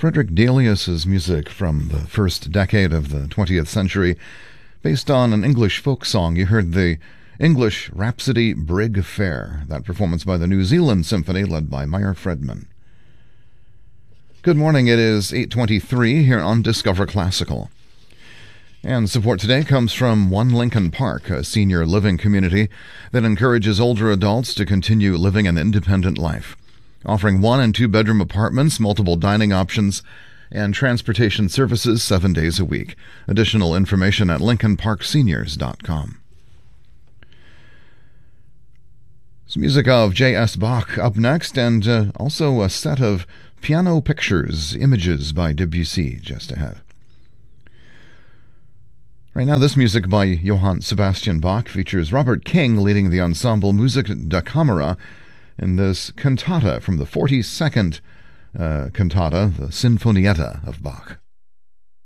Frederick Delius's music from the first decade of the 20th century, based on an English folk song. You heard the English Rhapsody Brig Fair, that performance by the New Zealand Symphony led by Meyer Fredman. Good morning, it is 8:23 here on Discover Classical. And support today comes from One Lincoln Park, a senior living community that encourages older adults to continue living an independent life. Offering 1- and 2-bedroom apartments, multiple dining options, and transportation services 7 days a week. Additional information at lincolnparkseniors.com. Some music of J.S. Bach up next, and also a set of piano pictures, images by Debussy just ahead. Right now, this music by Johann Sebastian Bach features Robert King leading the ensemble Musik da Kamera in this cantata from the 42nd cantata, the Sinfonietta of Bach.